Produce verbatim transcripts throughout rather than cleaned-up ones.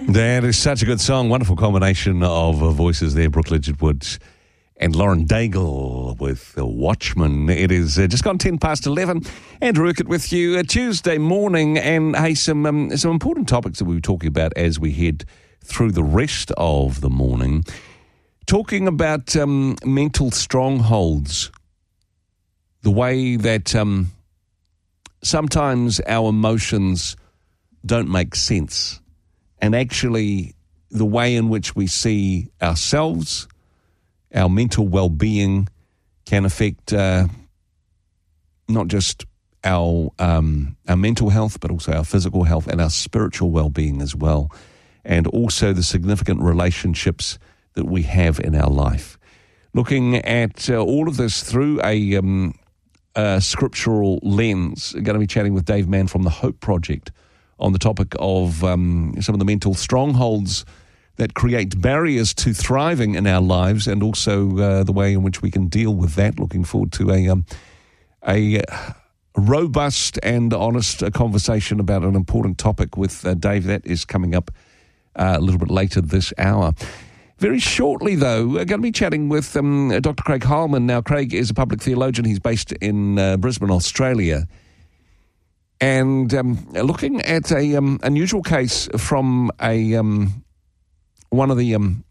That is such a good song. Wonderful combination of uh, voices there. Brooke Lidgerwood and Lauren Daigle with The Watchman. It is uh, just gone ten past eleven. Andrew Urquhart with you. A Tuesday morning. And, hey, some, um, some important topics that we were talking about as we head through the rest of the morning. Talking about um, mental strongholds. The way that um, sometimes our emotions don't make sense. And actually, the way in which we see ourselves, our mental well-being, can affect uh, not just our um, our mental health, but also our physical health and our spiritual well-being as well, and also the significant relationships that we have in our life. Looking at uh, all of this through a, um, a scriptural lens, I'm going to be chatting with Dave Mann from the Hope Project on the topic of um, some of the mental strongholds that create barriers to thriving in our lives, and also uh, the way in which we can deal with that. Looking forward to a um, a robust and honest uh, conversation about an important topic with uh, Dave. That is coming up uh, a little bit later this hour. Very shortly, though, we're going to be chatting with um, Doctor Craig Heilmann. Now, Craig is a public theologian. He's based in uh, Brisbane, Australia. And um, looking at a um, unusual case from a um, one of the um,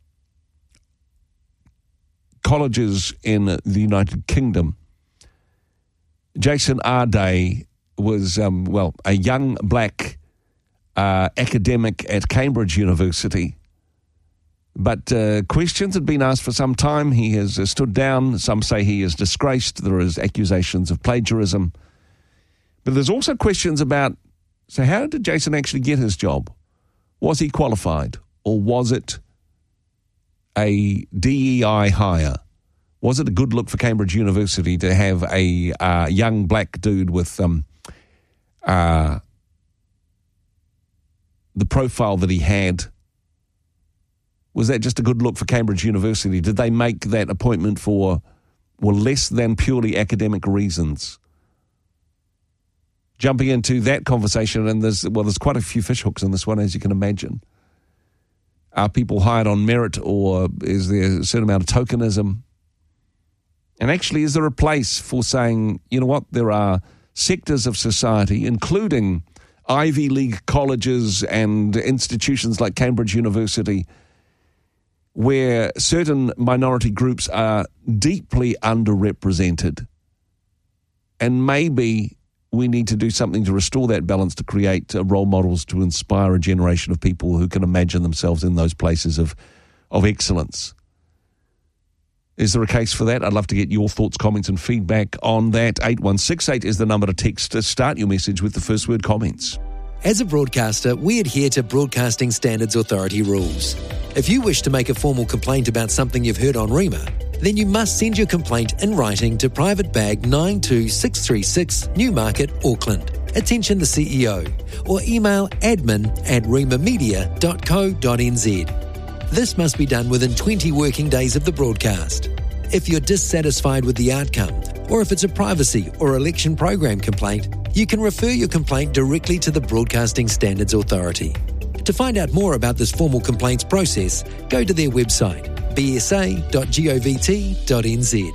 colleges in the United Kingdom, Jason Arday was, um, well, a young black uh, academic at Cambridge University. But uh, questions had been asked for some time. He has uh, stood down. Some say he is disgraced. There is accusations of plagiarism. But there's also questions about, so how did Jason actually get his job? Was he qualified? Or was it a D E I hire? Was it a good look for Cambridge University to have a uh, young black dude with um, uh, the profile that he had? Was that just a good look for Cambridge University? Did they make that appointment for, well, less than purely academic reasons? Jumping into that conversation, and there's, well, there's quite a few fishhooks in this one, as you can imagine. Are people hired on merit, or is there a certain amount of tokenism? And actually, is there a place for saying, you know what, there are sectors of society, including Ivy League colleges and institutions like Cambridge University, where certain minority groups are deeply underrepresented, and maybe we need to do something to restore that balance, to create uh, role models to inspire a generation of people who can imagine themselves in those places of, of excellence. Is there a case for that? I'd love to get your thoughts, comments and feedback on that. eight one six eight is the number to text. Start your message with the first word comments. As a broadcaster, we adhere to Broadcasting Standards Authority rules. If you wish to make a formal complaint about something you've heard on Rima, then you must send your complaint in writing to Private Bag nine two six three six, Newmarket, Auckland. Attention the C E O. Or email admin at rimamedia dot co dot n z. This must be done within twenty working days of the broadcast. If you're dissatisfied with the outcome, or if it's a privacy or election program complaint, you can refer your complaint directly to the Broadcasting Standards Authority. To find out more about this formal complaints process, go to their website, b s a dot govt dot n z.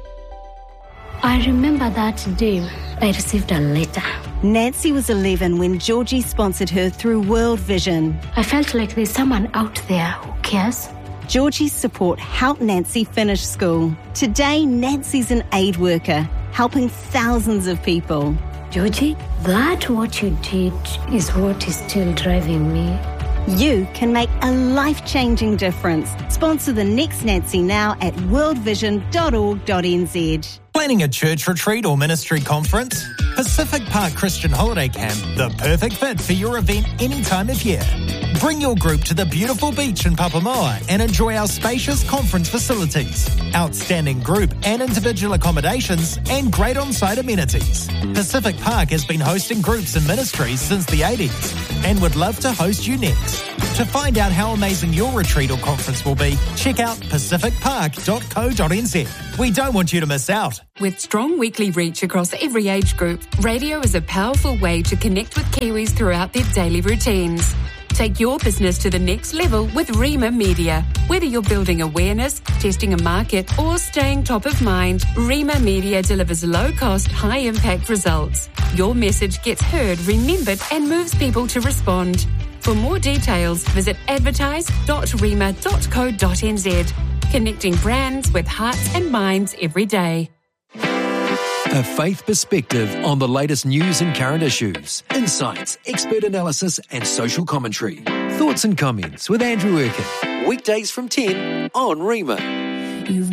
I remember that day I received a letter. Nancy was eleven when Georgie sponsored her through World Vision. I felt like there's someone out there who cares. Georgie's support helped Nancy finish school. Today, Nancy's an aid worker, helping thousands of people. Georgie, that what you did is what is still driving me. You can make a life-changing difference. Sponsor the next Nancy now at world vision dot org dot n z. Planning a church retreat or ministry conference? Pacific Park Christian Holiday Camp, the perfect fit for your event any time of year. Bring your group to the beautiful beach in Papamoa and enjoy our spacious conference facilities, outstanding group and individual accommodations, and great on-site amenities. Pacific Park has been hosting groups and ministries since the eighties and would love to host you next. To find out how amazing your retreat or conference will be, check out pacific park dot co dot n z. We don't want you to miss out. With strong weekly reach across every age group, radio is a powerful way to connect with Kiwis throughout their daily routines. Take your business to the next level with Rima Media. Whether you're building awareness, testing a market, or staying top of mind, Rima Media delivers low-cost, high-impact results. Your message gets heard, remembered, and moves people to respond. For more details, visit advertise dot rima dot co dot n z. Connecting brands with hearts and minds every day. A faith perspective on the latest news and current issues, insights, expert analysis and social commentary. Thoughts and comments with Andrew Erkin. Weekdays from ten on Rima. You've